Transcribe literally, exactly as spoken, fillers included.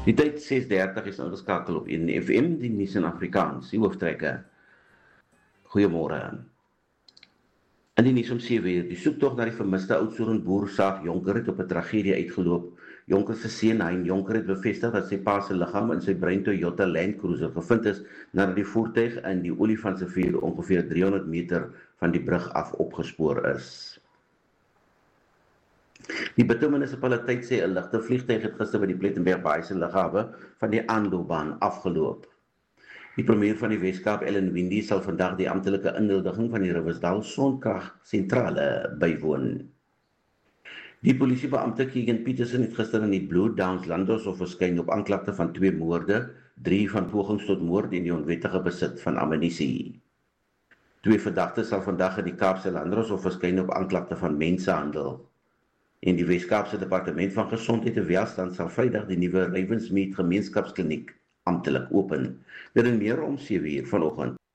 Die tyd ses dertig is ingeskakel op een F M, die nuus in Afrikaans, die hooftrekke. Goeiemôre. In die nuus om sewe uur, die soektog na die vermiste Oudtshoorn-boer Saag Jonker het op 'n tragedie uitgeloop. Jonker se seun, Hein Jonker, het bevestig dat sy pa se liggaam in sy bruin Toyota Land Cruiser gevind is nadat die voertuig in die Olifantsrivier ongeveer driehonderd meter van die brug af opgespoor is. Die Bito munisipaliteit sê 'n ligte vliegtuig het gister by die Plettenberg Baai se lughawe van die aanloopbaan afgeloop. Die premier van die Weskaap, Ellen Windey, sal vandag die amptelike inhuldiging van die Riversdal Sonkragsentrale bywoon. Die polisiebeampte Keegan Peterson het gister in die Blue Downs Landdroshof verskyn op aanklagte van twee moorde, drie van pogings tot moord en die onwettige besit van ammunisie. Twee verdagtes sal vandag in die Kaapse Landdroshof verskyn op aanklagte van mensenhandel. En die Weskaapse Departement van Gesondheid en Welstand sal Vrydag die nuwe Ravensmead gemeenskapskliniek amptelik open. Dit en meer om sewe uur vanoggend.